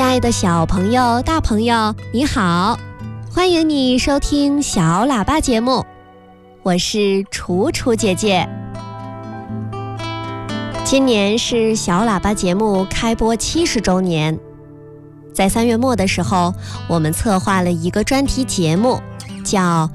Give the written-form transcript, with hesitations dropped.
亲爱的小朋友、大朋友，你好，欢迎你收听小喇叭节目，我是楚楚姐姐。今年是小喇叭节目开播70周年，在3月末的时候，我们策划了一个专题节目，叫